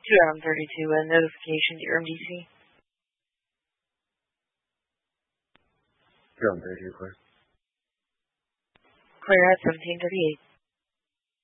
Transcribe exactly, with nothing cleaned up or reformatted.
two M thirty-two, a notification to your M D C. two M thirty-two, clear. Clear at seventeen thirty-eight.